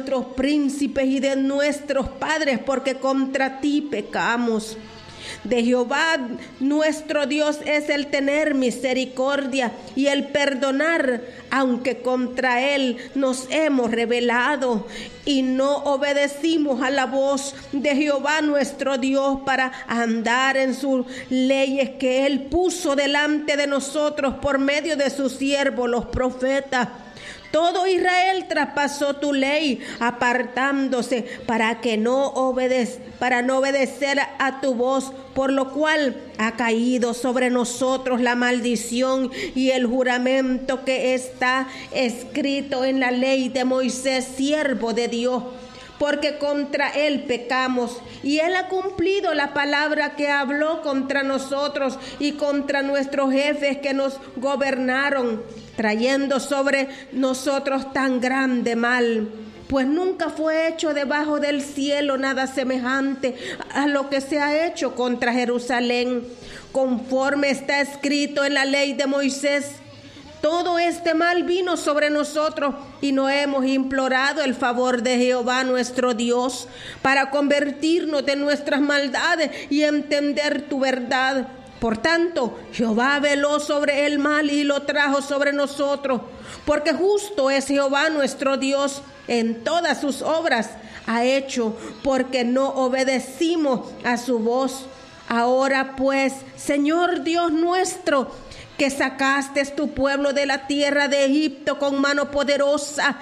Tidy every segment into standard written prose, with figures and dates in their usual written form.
nuestros príncipes y de nuestros padres, porque contra ti pecamos. De Jehová nuestro Dios es el tener misericordia y el perdonar, aunque contra él nos hemos rebelado y no obedecimos a la voz de Jehová nuestro Dios para andar en sus leyes que él puso delante de nosotros por medio de sus siervos los profetas. Todo Israel traspasó tu ley, apartándose para no obedecer a tu voz, por lo cual ha caído sobre nosotros la maldición y el juramento que está escrito en la ley de Moisés, siervo de Dios. Porque contra él pecamos, y él ha cumplido la palabra que habló contra nosotros y contra nuestros jefes que nos gobernaron, trayendo sobre nosotros tan grande mal. Pues nunca fue hecho debajo del cielo nada semejante a lo que se ha hecho contra Jerusalén, conforme está escrito en la ley de Moisés. Todo este mal vino sobre nosotros y no hemos implorado el favor de Jehová nuestro Dios para convertirnos de nuestras maldades y entender tu verdad. Por tanto, Jehová veló sobre el mal y lo trajo sobre nosotros, porque justo es Jehová nuestro Dios en todas sus obras ha hecho, porque no obedecimos a su voz. Ahora pues, Señor Dios nuestro, que sacaste tu pueblo de la tierra de Egipto con mano poderosa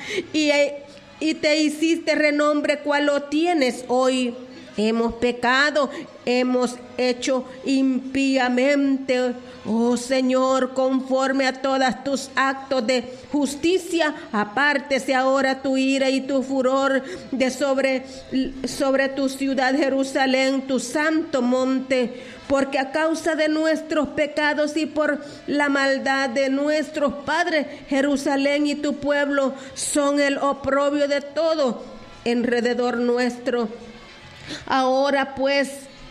y te hiciste renombre cual lo tienes hoy. Hemos pecado, hemos hecho impíamente, oh Señor, conforme a todos tus actos de justicia. Apártese ahora tu ira y tu furor de sobre tu ciudad Jerusalén, tu santo monte, porque a causa de nuestros pecados y por la maldad de nuestros padres, Jerusalén y tu pueblo son el oprobio de todo alrededor nuestro. Ahora pues,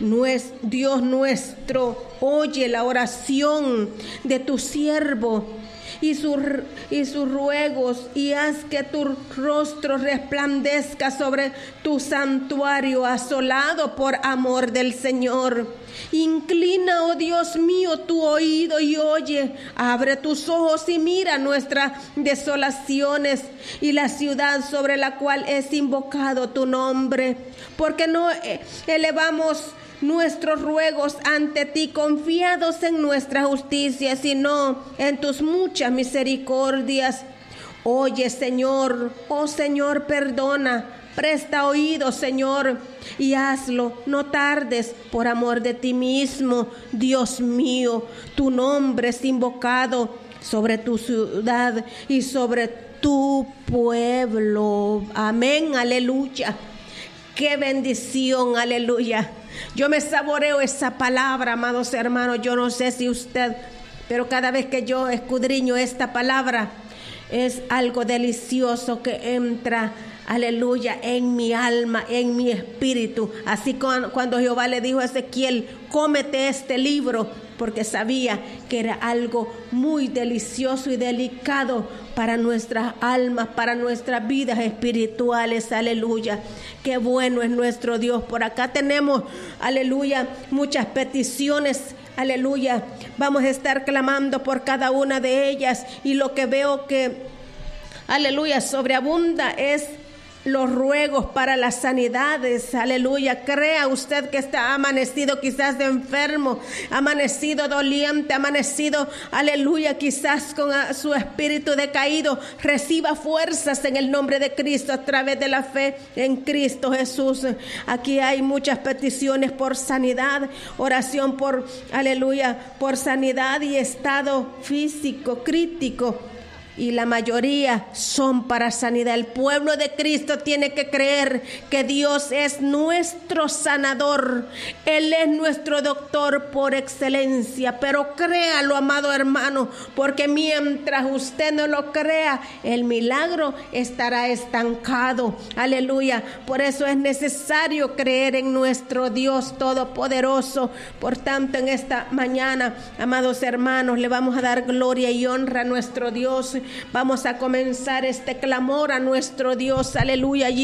Dios nuestro, oye la oración de tu siervo y sus ruegos, y haz que tu rostro resplandezca sobre tu santuario asolado por amor del Señor. Inclina, oh Dios mío, tu oído y oye. Abre tus ojos y mira nuestras desolaciones y la ciudad sobre la cual es invocado tu nombre. Porque no elevamos nuestros ruegos ante ti confiados en nuestra justicia, sino en tus muchas misericordias. Oye, Señor, oh Señor, perdona. Presta oído, Señor, y hazlo, no tardes, por amor de ti mismo. Dios mío, tu nombre es invocado sobre tu ciudad y sobre tu pueblo. Amén, aleluya. Qué bendición, aleluya. Yo me saboreo esa palabra, amados hermanos. Yo no sé si usted, pero cada vez que yo escudriño esta palabra, es algo delicioso que entra, aleluya, en mi alma, en mi espíritu. Así cuando Jehová le dijo a Ezequiel, cómete este libro, porque sabía que era algo muy delicioso y delicado para nuestras almas, para nuestras vidas espirituales, aleluya. Qué bueno es nuestro Dios. Por acá tenemos, aleluya, muchas peticiones, aleluya. Vamos a estar clamando por cada una de ellas, y lo que veo que, aleluya, sobreabunda es los ruegos para las sanidades, aleluya. Crea usted que está amanecido quizás de enfermo, amanecido doliente, amanecido, aleluya, quizás con su espíritu decaído. Reciba fuerzas en el nombre de Cristo a través de la fe en Cristo Jesús. Aquí hay muchas peticiones por sanidad, oración por, aleluya, por sanidad y estado físico crítico, y la mayoría son para sanidad. El pueblo de Cristo tiene que creer que Dios es nuestro sanador. Él es nuestro doctor por excelencia. Pero créalo, amado hermano, porque mientras usted no lo crea, el milagro estará estancado. Aleluya. Por eso es necesario creer en nuestro Dios todopoderoso. Por tanto, en esta mañana, amados hermanos, le vamos a dar gloria y honra a nuestro Dios. Vamos a comenzar este clamor a nuestro Dios, aleluya.